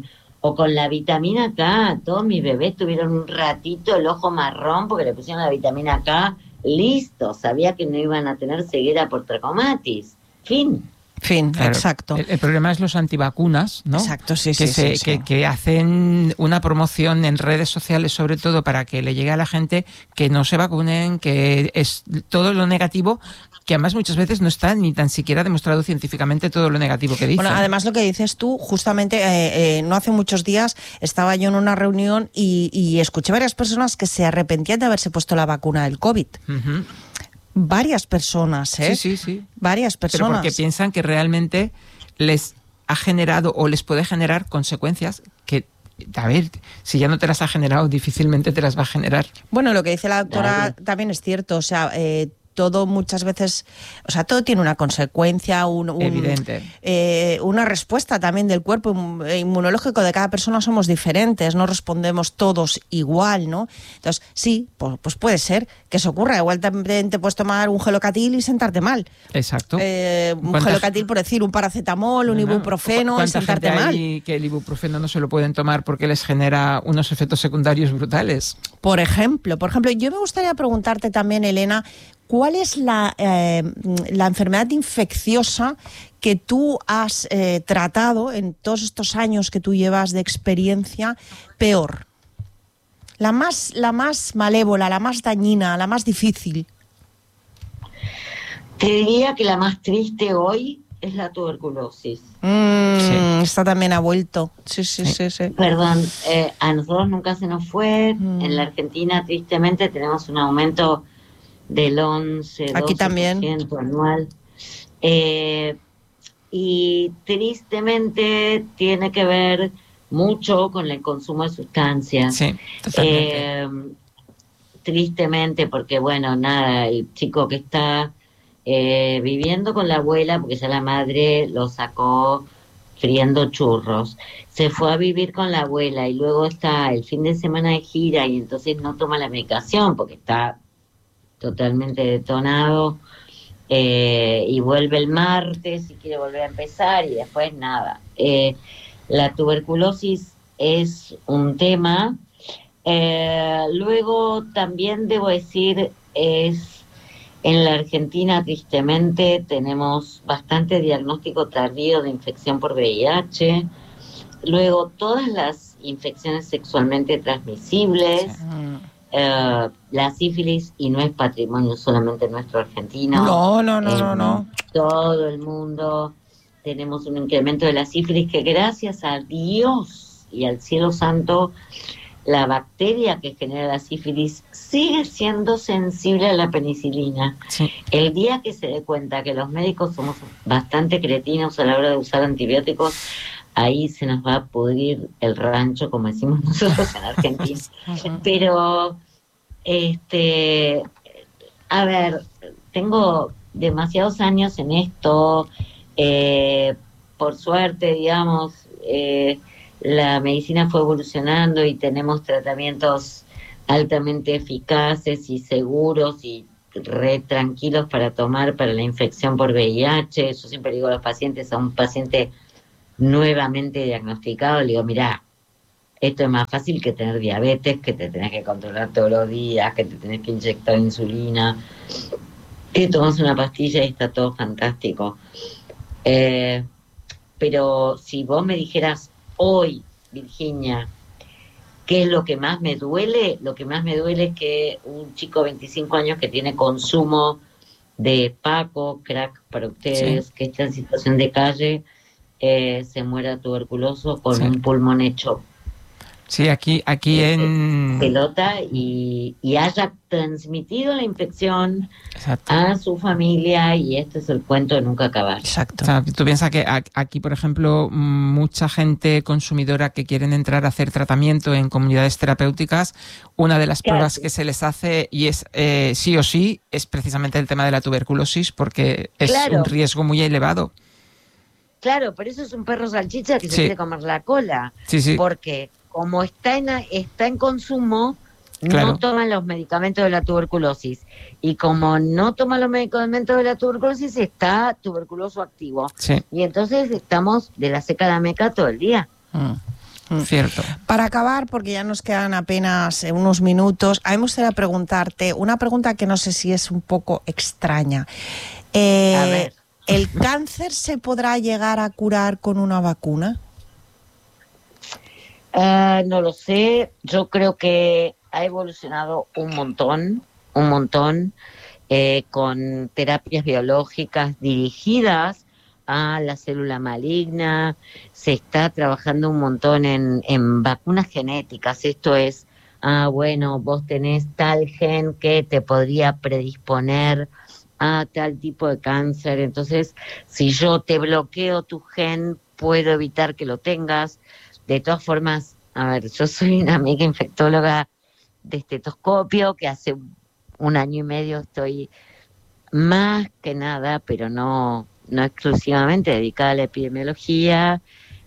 S3: con la vitamina K, todos mis bebés tuvieron un ratito el ojo marrón porque le pusieron la vitamina K, listo, sabía que no iban a tener ceguera por tracomatis. Fin.
S2: Claro.
S1: Exacto.
S2: El problema es los antivacunas, ¿no?
S1: Exacto, sí.
S2: Que hacen una promoción en redes sociales, sobre todo para que le llegue a la gente que no se vacunen, que es todo lo negativo, que además muchas veces no está ni tan siquiera demostrado científicamente todo lo negativo que dicen.
S1: Bueno, además lo que dices tú, justamente no hace muchos días estaba yo en una reunión y escuché varias personas que se arrepentían de haberse puesto la vacuna del COVID.
S2: Uh-huh.
S1: Varias personas, ¿eh?
S2: Sí.
S1: Varias personas.
S2: Pero porque piensan que realmente les ha generado o les puede generar consecuencias que, a ver, si ya no te las ha generado, difícilmente te las va a generar.
S1: Bueno, lo que dice la doctora también es cierto, o sea, todo muchas veces, o sea, todo tiene una consecuencia,
S2: evidente.
S1: Una respuesta también del cuerpo inmunológico de cada persona. Somos diferentes, no respondemos todos igual, ¿no? Entonces, sí, pues puede ser que eso ocurra. Igual también te puedes tomar un gelocatil y sentarte mal.
S2: Exacto.
S1: Un gelocatil, por decir, un paracetamol, un ibuprofeno y sentarte mal.
S2: Hay que el ibuprofeno no se lo pueden tomar porque les genera unos efectos secundarios brutales?
S1: Por ejemplo, yo me gustaría preguntarte también, Elena, ¿cuál es la enfermedad infecciosa que tú has tratado en todos estos años que tú llevas de experiencia peor? La más malévola, la más dañina, la más difícil.
S3: Te diría que la más triste hoy es la tuberculosis.
S1: Esta también ha vuelto. Sí.
S3: Perdón, a nosotros nunca se nos fue. En la Argentina, tristemente, tenemos un aumento del 11-12%
S1: aquí también
S3: anual. Y tristemente tiene que ver mucho con el consumo de sustancias.
S2: Sí, totalmente.
S3: Tristemente, porque bueno, nada, el chico que está viviendo con la abuela, porque ya la madre lo sacó friendo churros, se fue a vivir con la abuela y luego está el fin de semana de gira y entonces no toma la medicación porque está totalmente detonado, y vuelve el martes y quiere volver a empezar y después nada. La tuberculosis es un tema. Luego también debo decir, en la Argentina tristemente tenemos bastante diagnóstico tardío de infección por VIH. Luego todas las infecciones sexualmente transmisibles. La sífilis, y no es patrimonio solamente nuestro argentino.
S1: No.
S3: Todo el mundo tenemos un incremento de la sífilis que gracias a Dios y al cielo santo, la bacteria que genera la sífilis sigue siendo sensible a la penicilina.
S2: Sí.
S3: El día que se dé cuenta que los médicos somos bastante cretinos a la hora de usar antibióticos, ahí se nos va a pudrir el rancho, como decimos nosotros en Argentina. Pero, a ver, tengo demasiados años en esto, por suerte, digamos, la medicina fue evolucionando y tenemos tratamientos altamente eficaces y seguros y re tranquilos para tomar para la infección por VIH. Yo siempre digo a los pacientes, a un paciente nuevamente diagnosticado, le digo, mirá, esto es más fácil que tener diabetes, que te tenés que controlar todos los días, que te tenés que inyectar insulina, que tomas una pastilla y está todo fantástico. Pero si vos me dijeras hoy, Virginia, ¿Qué es lo que más me duele? Lo que más me duele es que un chico de 25 años que tiene consumo de Paco, crack para ustedes,
S2: Sí.
S3: que está en situación de calle, se muera tuberculoso con
S2: Sí,
S3: un pulmón hecho
S2: sí, aquí en...
S3: pelota y haya transmitido la infección
S2: Exacto.
S3: a su familia, y este es el cuento de nunca acabar.
S1: Exacto.
S2: O sea, tú piensas que aquí, por ejemplo, mucha gente consumidora que quieren entrar a hacer tratamiento en comunidades terapéuticas, una de las
S3: Claro.
S2: pruebas que se les hace, y es sí o sí, es precisamente el tema de la tuberculosis, porque es
S3: Claro.
S2: un riesgo muy elevado.
S3: Claro, pero eso es un perro salchicha que se
S2: Sí.
S3: quiere comer la cola,
S2: Sí, sí,
S3: porque como está en consumo,
S2: Claro.
S3: no toma los medicamentos de la tuberculosis, y como no toma los medicamentos de la tuberculosis, está tuberculoso activo,
S2: sí,
S3: y entonces estamos de la seca a la meca todo el día.
S2: cierto.
S1: Para acabar, porque ya nos quedan apenas unos minutos, a mí me gustaría preguntarte una pregunta que no sé si es un poco extraña.
S3: A ver.
S1: ¿El cáncer se podrá llegar a curar con una vacuna?
S3: No lo sé, yo creo que ha evolucionado un montón, con terapias biológicas dirigidas a la célula maligna. Se está trabajando un montón en vacunas genéticas. Esto es, bueno, vos tenés tal gen que te podría predisponer a tal tipo de cáncer, entonces si yo te bloqueo tu gen, puedo evitar que lo tengas. De todas formas, a ver, yo soy una amiga infectóloga de estetoscopio, que hace 1 año y medio estoy más que nada, pero no exclusivamente dedicada a la epidemiología,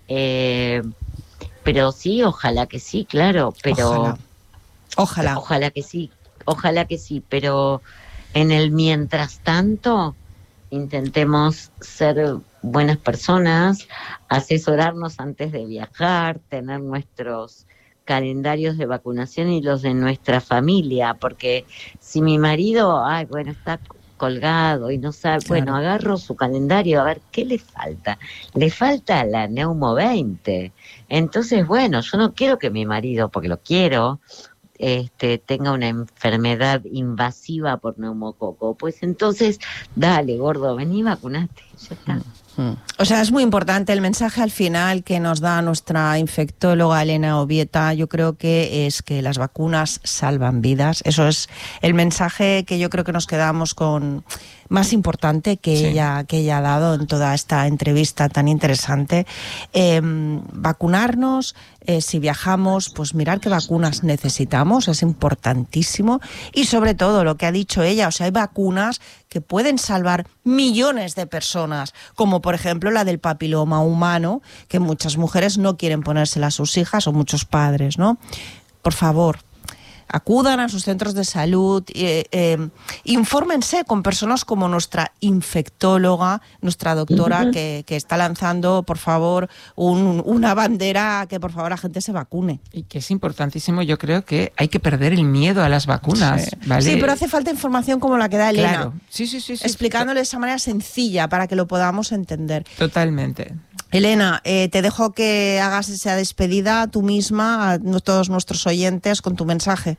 S3: pero sí, ojalá que sí, claro, pero
S1: Ojalá.
S3: ojalá que sí, pero en el mientras tanto intentemos ser buenas personas, asesorarnos antes de viajar, tener nuestros calendarios de vacunación y los de nuestra familia, porque si mi marido, está colgado y no sabe,
S1: Claro.
S3: bueno, agarro su calendario a ver qué le falta. Le falta la Neumo 20. Entonces, bueno, yo no quiero que mi marido, porque lo quiero, tenga una enfermedad invasiva por neumococo. Pues entonces, dale, gordo, vení, vacunate, ya está.
S1: O sea, es muy importante el mensaje al final que nos da nuestra infectóloga Elena Obieta. Yo creo que es que las vacunas salvan vidas. Eso es el mensaje que yo creo que nos quedamos con más importante que
S2: Sí.
S1: ella ha dado en toda esta entrevista tan interesante. Vacunarnos, si viajamos, pues mirar qué vacunas necesitamos, es importantísimo. Y sobre todo lo que ha dicho ella, o sea, hay vacunas que pueden salvar millones de personas, como por ejemplo la del papiloma humano, que muchas mujeres no quieren ponérsela a sus hijas o muchos padres, ¿no? Por favor, acudan a sus centros de salud, infórmense con personas como nuestra infectóloga, nuestra doctora, que está lanzando, por favor, una bandera que por favor la gente se vacune.
S2: Y que es importantísimo, yo creo que hay que perder el miedo a las vacunas,
S1: Sí.
S2: ¿vale?
S1: Sí, pero hace falta información como la que da Elena.
S2: Claro, sí.
S1: Explicándole de esa manera sencilla para que lo podamos entender.
S2: Totalmente.
S1: Elena, te dejo que hagas esa despedida tú misma a todos nuestros oyentes con tu mensaje.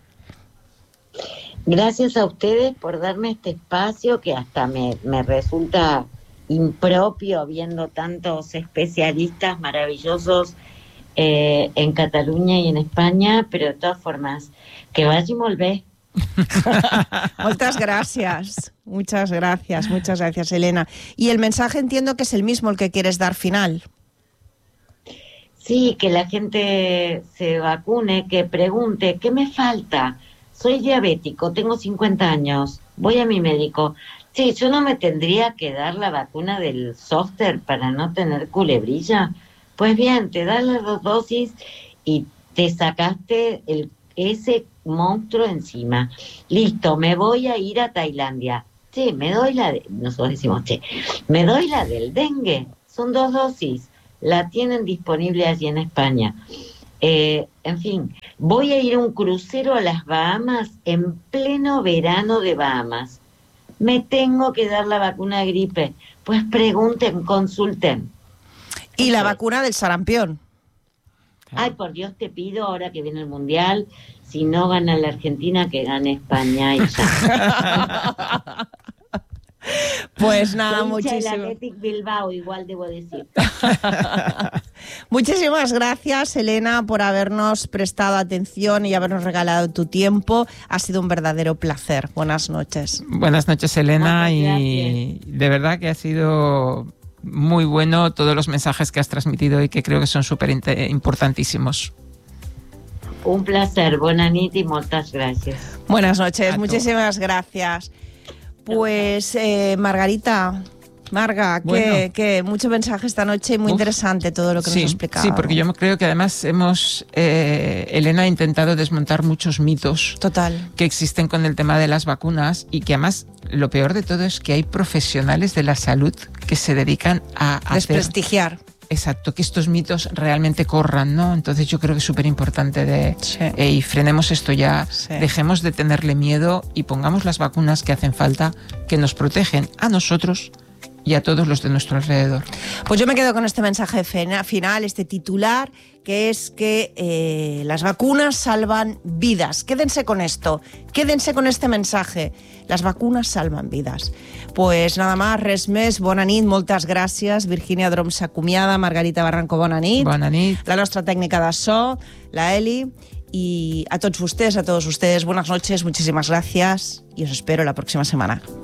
S3: Gracias a ustedes por darme este espacio que hasta me resulta impropio, viendo tantos especialistas maravillosos en Cataluña y en España, pero de todas formas, que vaya y volver.
S1: Muchas gracias, Elena. Y el mensaje entiendo que es el mismo el que quieres dar final.
S3: Sí, que la gente se vacune, que pregunte, ¿qué me falta? Soy diabético, tengo 50 años, voy a mi médico. Sí, yo no me tendría que dar la vacuna del zóster para no tener culebrilla. Pues bien, te das las 2 dosis y te sacaste ese monstruo encima. Listo, me voy a ir a Tailandia. Sí, nosotros decimos, me doy la del dengue. Son 2 dosis. La tienen disponible allí en España. En fin, voy a ir a un crucero a las Bahamas en pleno verano de Bahamas. Me tengo que dar la vacuna de gripe. Pues pregunten, consulten.
S1: Y la vacuna del sarampión.
S3: Ay, por Dios te pido, ahora que viene el Mundial, si no gana la Argentina, que gane España y ya.
S1: Pues nada,
S3: Soy hincha
S1: muchísimo.
S3: del Athletic Bilbao, igual debo decir.
S1: Muchísimas gracias, Elena, por habernos prestado atención y habernos regalado tu tiempo. Ha sido un verdadero placer. Buenas noches.
S2: Buenas noches, Elena,
S3: Muchas
S2: y de verdad que ha sido muy bueno todos los mensajes que has transmitido y que creo que son súper importantísimos.
S3: Un placer, bona nit y muchas gracias.
S1: Buenas noches,
S2: A
S1: muchísimas gracias. Pues, Marga,
S2: Bueno.
S1: que mucho mensaje esta noche y muy interesante todo lo que nos ha explicado.
S2: Sí, porque yo creo que además Elena ha intentado desmontar muchos mitos
S1: Total.
S2: que existen con el tema de las vacunas y que además lo peor de todo es que hay profesionales de la salud que se dedican a hacer...
S1: Desprestigiar.
S2: Exacto, que estos mitos realmente corran, ¿no? Entonces yo creo que es súper importante
S1: Sí.
S2: y frenemos esto ya,
S1: Sí.
S2: dejemos de tenerle miedo y pongamos las vacunas que hacen falta, que nos protegen a nosotros y a todos los de nuestro alrededor.
S1: Pues yo me quedo con este mensaje final, este titular, que es que las vacunas salvan vidas. Quédense con esto, quédense con este mensaje. Las vacunas salvan vidas. Pues nada más, res més, bona nit, moltes gràcies. Virginia Drom s'acomiada, Margarita Barranco, bona nit.
S2: Bona nit.
S1: La nostra tècnica de so, la Eli. Y a todos ustedes, buenas noches, muchísimas gracias y os espero la próxima semana.